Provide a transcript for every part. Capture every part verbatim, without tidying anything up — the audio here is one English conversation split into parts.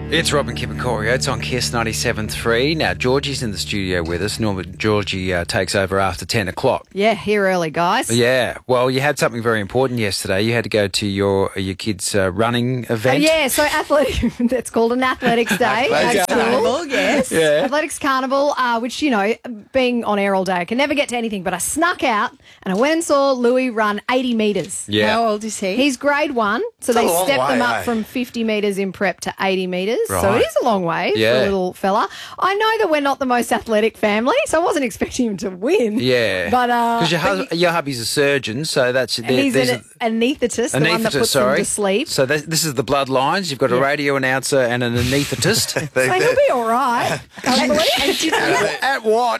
It's Robin, Kip and Corey. It's on Kiss ninety-seven three. Now, Georgie's in the studio with us. Normally, Georgie uh, takes over after ten o'clock. Yeah, here early, guys. Yeah. Well, you had something very important yesterday. You had to go to your your kids' uh, running event. Uh, yeah, so athletic. It's called an athletics day. Athletics at school. Carnival, yes. Yeah. Athletics carnival, uh, which, you know, being on air all day, I can never get to anything, but I snuck out and I went and saw Louis run eighty metres. Yeah. How old is he? He's grade one, so It's a they long stepped them way, up eh? from fifty metres in prep to eighty metres. So Right. it is a long way for Yeah. a little fella. I know that we're not the most athletic family, so I wasn't expecting him to win. Yeah. But, uh, Because your, but hus- your hubby's a surgeon, so that's... And he's there's an anaesthetist, the one that anaesthetist, puts sorry. them to sleep. So this, this is the bloodlines. You've got a Yeah. radio announcer and an anaesthetist. So he'll be all right. Hopefully. And did, At what?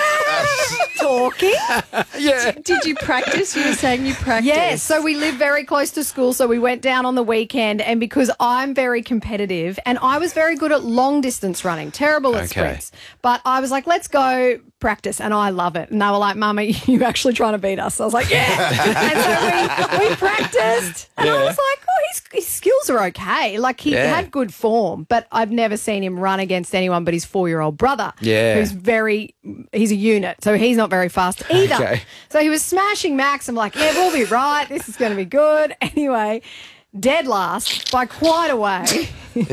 Talking. yeah. did you practice? You were saying you practiced. Yes, so we live very close to school, so we went down on the weekend, and because I'm very competitive and I was very good at long distance running, terrible at Okay. sprints, but I was like, let's go practice, and I love it. And they were like, Mama, you actually trying to beat us? I was like, yeah. And so we, we practiced, and I Yeah. was like, oh, his, his skills are okay. Like, he Yeah. had good form, but I've never seen him run against anyone but his four-year-old brother, Yeah. who's very, he's a unit, so he's not very fast either. Okay. So he was smashing Max. I'm like, yeah, we'll be right. This is going to be good. Anyway, dead last by quite a way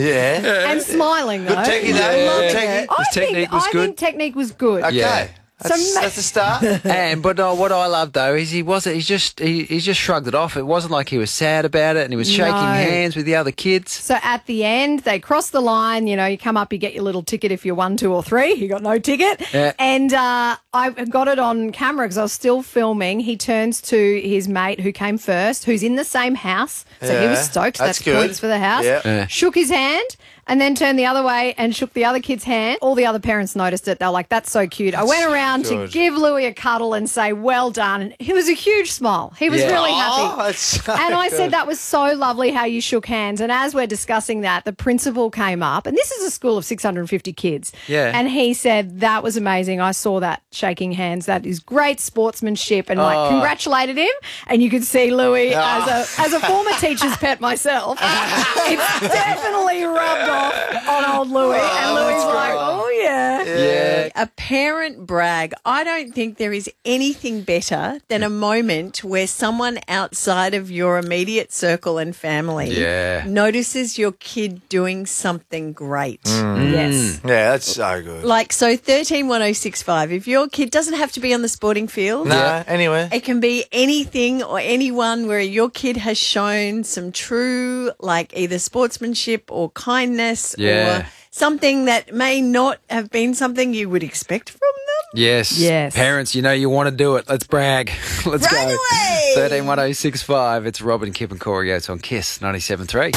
Yeah. and smiling, though. Good techie, though. Yeah. Good techie. I His think, technique was I good. think technique was good. Okay. Yeah. That's, So ma- that's the start. And but uh, what I love though is he wasn't. He's just he, he just shrugged it off. It wasn't like he was sad about it, and he was shaking No. hands with the other kids. So at the end, they cross the line. You know, you come up, you get your little ticket if you're one, two, or three. He got no ticket. Yeah. And uh, I got it on camera because I was still filming. He turns to his mate who came first, who's in the same house. So he was Yeah, stoked. that's That's, good. points for the house. Yeah. Yeah. Shook his hand. And then turned the other way and shook the other kid's hand. All the other parents noticed it. They were like, that's so cute. I went around to good. give Louis a cuddle and say, well done. And it was a huge smile. He was Yeah. really Oh, happy. that's so And I good. said, that was so lovely how you shook hands. And as we're discussing that, the principal came up. And this is a school of six hundred fifty kids. Yeah. And he said, that was amazing. I saw that shaking hands. That is great sportsmanship. And like Oh. congratulated him. And you could see Louis, as a as a former teacher's pet myself, it's definitely rubbed off on old Louis. and Louis like, oh, yeah. Yeah. A parent brag. I don't think there is anything better than a moment where someone outside of your immediate circle and family Yeah. notices your kid doing something great. Yes. Yeah, that's so good. Like, so thirteen one oh six five, if your kid doesn't have to be on the sporting field, No, anyway. it can be anything or anyone where your kid has shown some true, like either sportsmanship or kindness Yeah. or something that may not have been something you would expect from them. Yes. Yes. Parents, you know you want to do it. Let's brag. Let's Run go. away! thirteen one oh six five. It's Robin, Kip and Corey. It's on Kiss ninety-seven three.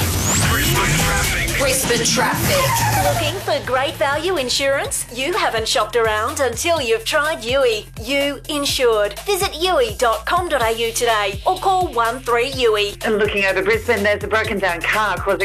Brisbane Traffic. Looking for great value insurance? You haven't shopped around until you've tried U I. You Insured. Visit u i dot com dot a u today or call one three U I. And looking over Brisbane, there's a broken down car causing